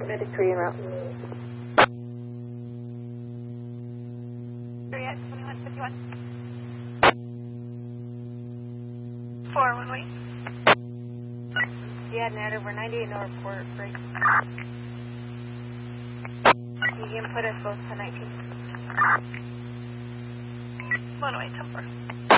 Medic 3 en route. 3 at 2151. 4, 1 way. Yeah, net over 98 North Port break. You can put us both to 19. 1 way, 10-4.